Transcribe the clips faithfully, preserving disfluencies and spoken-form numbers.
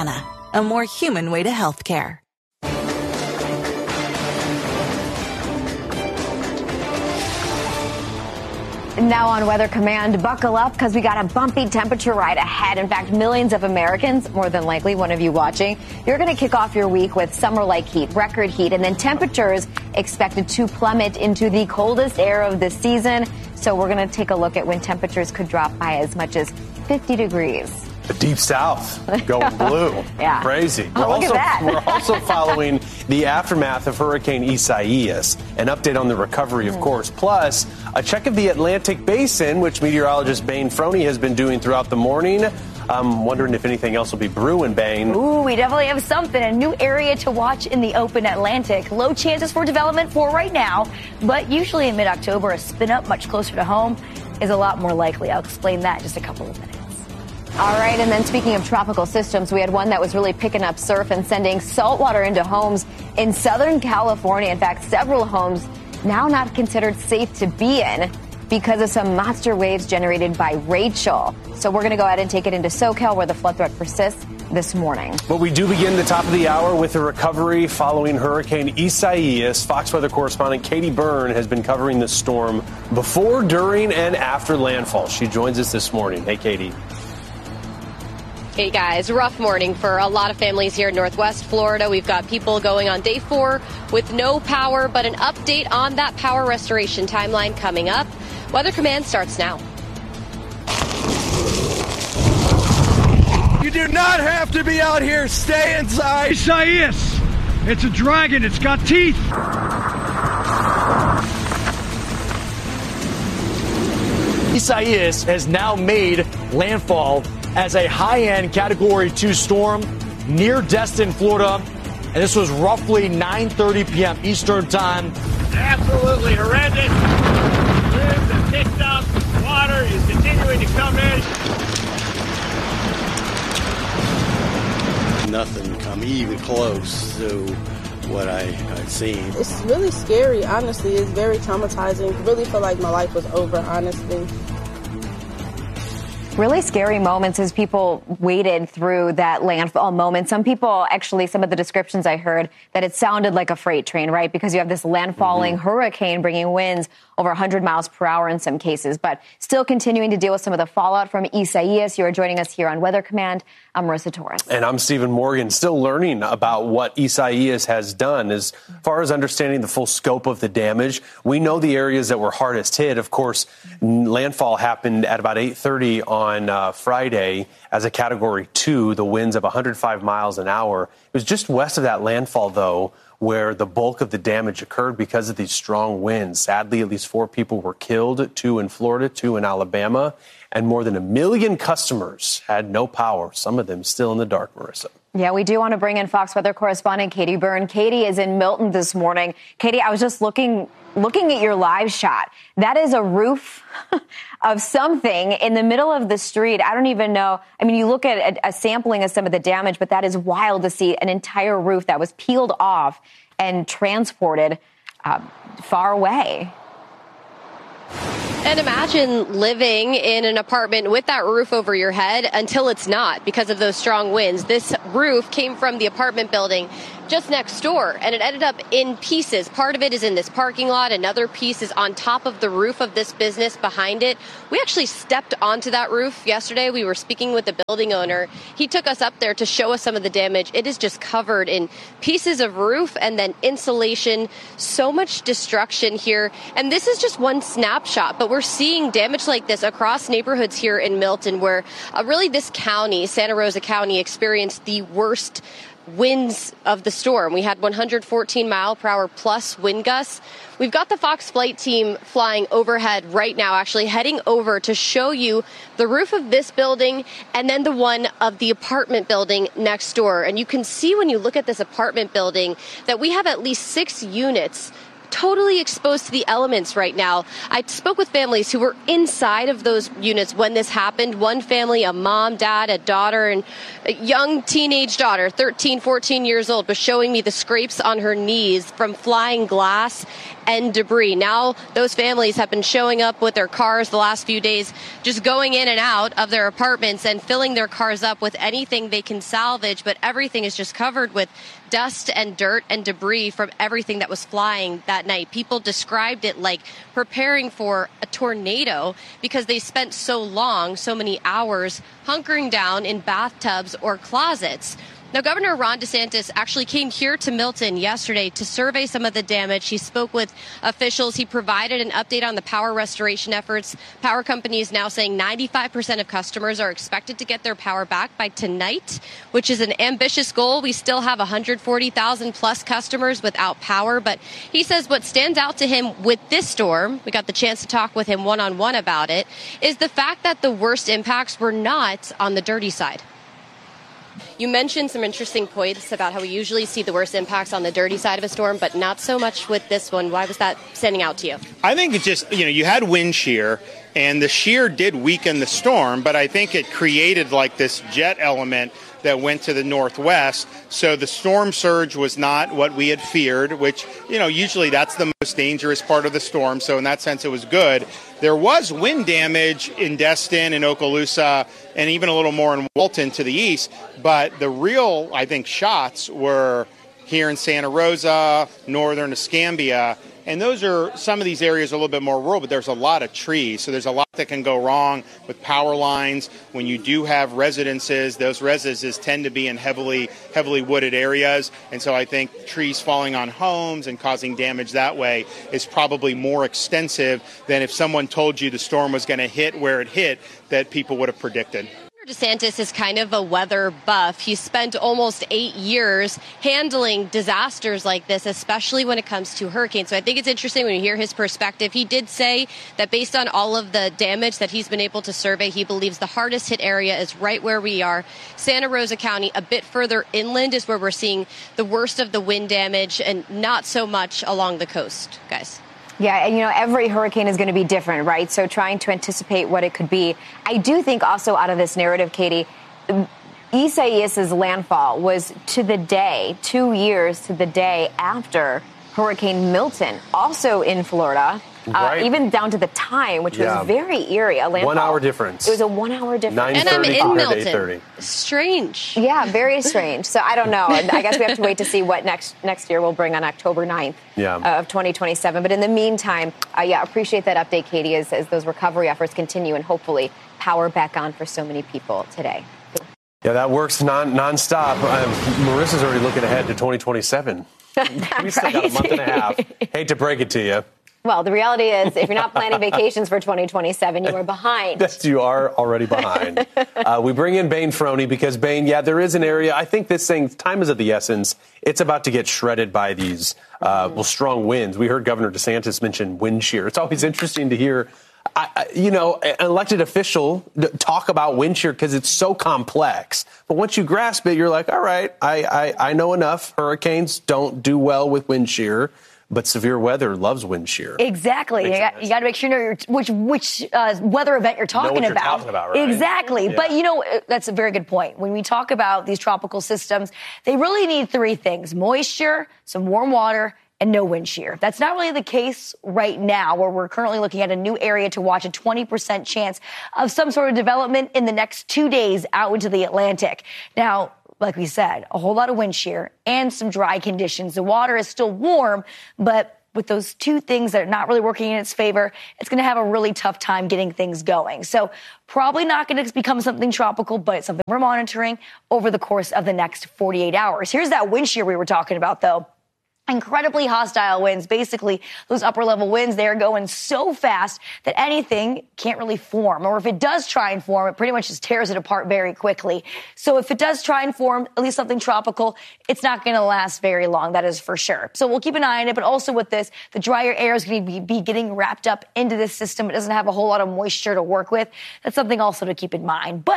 Humana, a more human way to healthcare. Now on Weather Command, buckle up because we got a bumpy temperature ride ahead. In fact, millions of Americans, more than likely one of you watching, you're going to kick off your week with summer-like heat, record heat, and then temperatures expected to plummet into the coldest air of the season. So we're going to take a look at when temperatures could drop by as much as fifty degrees. The deep south going blue. Yeah. Crazy. Oh, We're, look also, at that. we're also following the aftermath of Hurricane Isaias, an update on the recovery, of mm. course, plus a check of the Atlantic Basin, which meteorologist Bain Froney has been doing throughout the morning. I'm wondering if anything else will be brewing, Bain. Ooh, we definitely have something. A new area to watch in the open Atlantic. Low chances for development for right now, but usually in mid-October, a spin up much closer to home is a lot more likely. I'll explain that in just a couple of minutes. All right, and then speaking of tropical systems, we had one that was really picking up surf and sending salt water into homes in Southern California. In fact, several homes now not considered safe to be in because of some monster waves generated by Rachel. So we're going to go ahead and take it into SoCal where the flood threat persists this morning. But we do begin the top of the hour with a recovery following Hurricane Isaias. Fox Weather correspondent Katie Byrne has been covering the storm before, during, and after landfall. She joins us this morning. Hey, Katie. Hey guys, rough morning for a lot of families here in Northwest Florida. We've got people going on day four with no power, but an update on that power restoration timeline coming up. Weather Command starts now. You do not have to be out here. Stay inside. Isaias, it's a dragon. It's got teeth. Isaias has now made landfall as a high-end Category two storm near Destin, Florida. And this was roughly nine thirty p.m. Eastern time. Absolutely horrendous. Winds have picked up. Water is continuing to come in. Nothing come even close to what I, I've seen. It's really scary, honestly. It's very traumatizing. Really feel like my life was over, honestly. Really scary moments as people waded through that landfall moment. Some people, actually, some of the descriptions I heard, that it sounded like a freight train, right? Because you have this landfalling mm-hmm. hurricane bringing winds over one hundred miles per hour in some cases, but still continuing to deal with some of the fallout from Isaias. You are joining us here on Weather Command. I'm Marissa Torres. And I'm Stephen Morgan, still learning about what Isaias has done. As far as understanding the full scope of the damage, we know the areas that were hardest hit. Of course, landfall happened at about eight thirty on uh, Friday as a Category two, the winds of one hundred five miles an hour. It was just west of that landfall, though, where the bulk of the damage occurred because of these strong winds. Sadly, at least four people were killed, two in Florida, two in Alabama, and more than a million customers had no power, some of them still in the dark, Marissa. Yeah, we do want to bring in Fox Weather correspondent Katie Byrne. Katie is in Milton this morning. Katie, I was just looking looking at your live shot. That is a roof of something in the middle of the street. I don't even know. I mean, you look at a, a sampling of some of the damage, but that is wild to see an entire roof that was peeled off and transported uh, far away. And imagine living in an apartment with that roof over your head until it's not because of those strong winds. This roof came from the apartment building just next door, and it ended up in pieces. Part of it is in this parking lot. Another piece is on top of the roof of this business behind it. We actually stepped onto that roof yesterday. We were speaking with the building owner. He took us up there to show us some of the damage. It is just covered in pieces of roof and then insulation. So much destruction here. And this is just one snapshot, but we're seeing damage like this across neighborhoods here in Milton, where uh, really this county, Santa Rosa County, experienced the worst winds of the storm. We had one hundred fourteen mile per hour plus wind gusts. We've got the Fox flight team flying overhead right now, actually heading over to show you the roof of this building and then the one of the apartment building next door. And you can see when you look at this apartment building that we have at least six units totally exposed to the elements right now. I spoke with families who were inside of those units when this happened. One family, a mom, dad, a daughter, and a young teenage daughter, thirteen, fourteen years old, was showing me the scrapes on her knees from flying glass and debris. Now those families have been showing up with their cars the last few days, just going in and out of their apartments and filling their cars up with anything they can salvage, but everything is just covered with dust and dirt and debris from everything that was flying that night. People described it like preparing for a tornado because they spent so long, so many hours, hunkering down in bathtubs or closets. Now, Governor Ron DeSantis actually came here to Milton yesterday to survey some of the damage. He spoke with officials. He provided an update on the power restoration efforts. Power companies now saying ninety-five percent of customers are expected to get their power back by tonight, which is an ambitious goal. We still have one hundred forty thousand plus customers without power. But he says what stands out to him with this storm, we got the chance to talk with him one-on-one about it, is the fact that the worst impacts were not on the dirty side. You mentioned some interesting points about how we usually see the worst impacts on the dirty side of a storm, but not so much with this one. Why was that standing out to you? I think it's just, you know, you had wind shear, and the shear did weaken the storm, but I think it created like this jet element that went to the northwest. So the storm surge was not what we had feared, which, you know, usually that's the most dangerous part of the storm. So in that sense, it was good. There was wind damage in Destin and Okaloosa and even a little more in Walton to the east. But the real, I think, shots were here in Santa Rosa, northern Escambia. And those are, some of these areas are a little bit more rural, but there's a lot of trees. So there's a lot that can go wrong with power lines. When you do have residences, those residences tend to be in heavily, heavily wooded areas. And so I think trees falling on homes and causing damage that way is probably more extensive than if someone told you the storm was going to hit where it hit that people would have predicted. DeSantis is kind of a weather buff. He spent almost eight years handling disasters like this, especially when it comes to hurricanes. So I think it's interesting when you hear his perspective. He did say that based on all of the damage that he's been able to survey, he believes the hardest hit area is right where we are. Santa Rosa County, a bit further inland, is where we're seeing the worst of the wind damage and not so much along the coast, guys. Yeah, and you know, every hurricane is going to be different, right? So trying to anticipate what it could be. I do think also out of this narrative, Katie, Isaias's landfall was to the day, two years to the day after Hurricane Milton, also in Florida. Right. Uh, even down to the time, which yeah. was very eerie. A landfall. One hour difference. It was a one hour difference. And I'm in Milton. Strange. Yeah, very strange. So I don't know. I guess we have to wait to see what next next year will bring on October ninth yeah. uh, of twenty twenty-seven. But in the meantime, uh, yeah, appreciate that update, Katie, as, as those recovery efforts continue and hopefully power back on for so many people today. Yeah, that works non nonstop. Um, Marissa's already looking ahead to twenty twenty-seven. We still got a month and a half. Hate to break it to you. Well, the reality is, if you're not planning vacations for twenty twenty-seven, you are behind. Yes, you are already behind. uh, we bring in Bane Froney because, Bane, yeah, there is an area. I think this thing, time is of the essence. It's about to get shredded by these, uh, well, strong winds. We heard Governor DeSantis mention wind shear. It's always interesting to hear, I, I, you know, an elected official talk about wind shear because it's so complex. But once you grasp it, you're like, all right, I, I, I know enough. Hurricanes don't do well with wind shear. But severe weather loves wind shear. Exactly. You got, you got to make sure you know your, which which uh, weather event you're talking know what about. You're talking about, right? Exactly. Yeah. But, you know, that's a very good point. When we talk about these tropical systems, they really need three things: moisture, some warm water, and no wind shear. That's not really the case right now, where we're currently looking at a new area to watch, a twenty percent chance of some sort of development in the next two days out into the Atlantic. Now, like we said, a whole lot of wind shear and some dry conditions. The water is still warm, but with those two things that are not really working in its favor, it's going to have a really tough time getting things going. So probably not going to become something tropical, but it's something we're monitoring over the course of the next forty-eight hours. Here's that wind shear we were talking about, though. Incredibly hostile winds. Basically, those upper level winds, they are going so fast that anything can't really form. Or if it does try and form, it pretty much just tears it apart very quickly. So if it does try and form at least something tropical, it's not going to last very long. That is for sure. So we'll keep an eye on it. But also with this, the drier air is going to be getting wrapped up into this system. It doesn't have a whole lot of moisture to work with. That's something also to keep in mind. But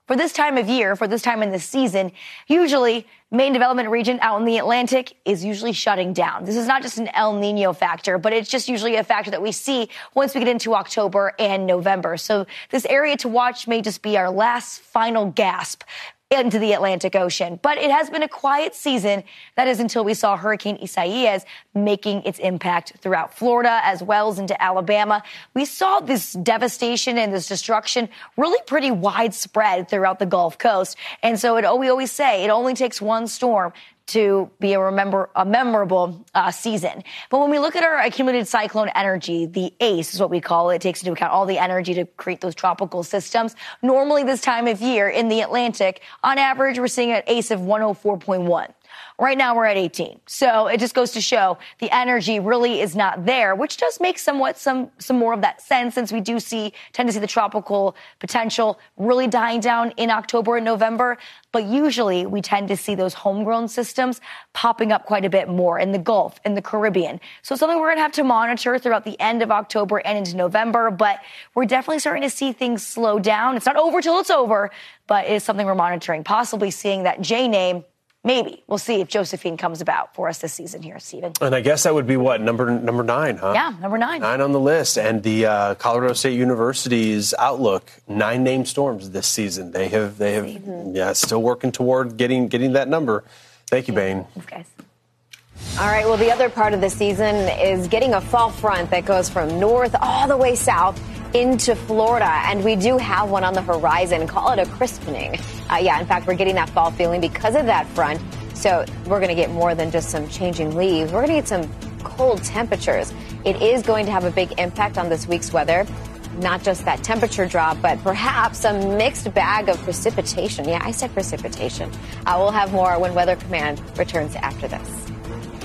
for this time of year, for this time in the season, usually main development region out in the Atlantic is usually shutting down. This is not just an El Nino factor, but it's just usually a factor that we see once we get into October and November. So this area to watch may just be our last final gasp into the Atlantic Ocean. But it has been a quiet season. That is until we saw Hurricane Isaias making its impact throughout Florida as well as into Alabama. We saw this devastation and this destruction really pretty widespread throughout the Gulf Coast. And so it, we always say it only takes one storm to be a remember a memorable uh, season. But when we look at our accumulated cyclone energy, the A C E is what we call it. It takes into account all the energy to create those tropical systems. Normally this time of year in the Atlantic, on average, we're seeing an A C E of one oh four point one. Right now we're at eighteen. So it just goes to show the energy really is not there, which does make somewhat some, some more of that sense since we do see, tend to see the tropical potential really dying down in October and November. But usually we tend to see those homegrown systems popping up quite a bit more in the Gulf, in the Caribbean. So something we're going to have to monitor throughout the end of October and into November. But we're definitely starting to see things slow down. It's not over till it's over, but it is something we're monitoring, possibly seeing that J name. Maybe. We'll see if Josephine comes about for us this season here, Stephen. And I guess that would be what, number number nine, huh? Yeah, number nine. Nine on the list. And the uh, Colorado State University's outlook, nine named storms this season. They have, they have, season. yeah, still working toward getting getting that number. Thank you, Bane. Thanks, guys. All right, well, the other part of the season is getting a fall front that goes from north all the way south into Florida, and we do have one on the horizon. Call it a crispening. Uh, yeah, in fact, we're getting that fall feeling because of that front. So we're going to get more than just some changing leaves. We're going to get some cold temperatures. It is going to have a big impact on this week's weather. Not just that temperature drop, but perhaps a mixed bag of precipitation. Yeah, I said precipitation. Uh, we'll have more when Weather Command returns after this.